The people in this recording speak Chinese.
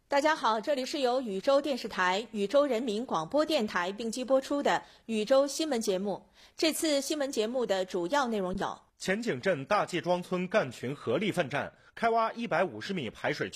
大家好，这里是由禹州电视台、禹州人民广播电台并机播出的禹州新闻节目。这次新闻节目的主要内容有： 前井镇大界庄村干群合力奋战，开挖150米排水